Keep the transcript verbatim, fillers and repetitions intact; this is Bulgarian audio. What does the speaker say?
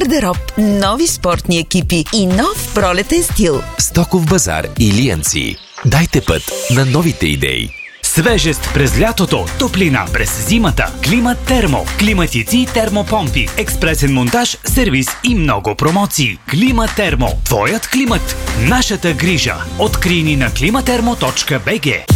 гардероб, нови спортни екипи и нов пролетен стил. Стоков базар и Лианци. Дайте път на новите идеи. Свежест през лятото, топлина през зимата. Климат Термо, климатици и термопомпи, експресен монтаж, сервис и много промоции. Климат Термо, твоят климат, нашата грижа. Открий ни на климатермо точка бг.